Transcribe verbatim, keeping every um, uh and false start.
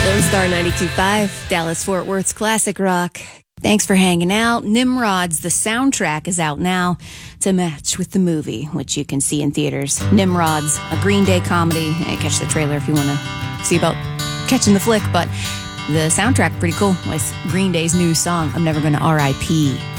Lone Star ninety-two point five, Dallas-Fort Worth's classic rock. Thanks for hanging out. Nimrods, the soundtrack, is out now to match with the movie, which you can see in theaters. Nimrods, a Green Day comedy. Hey, catch the trailer if you want to see about catching the flick, but the soundtrack pretty cool with Green Day's new song, I'm Never Gonna R I P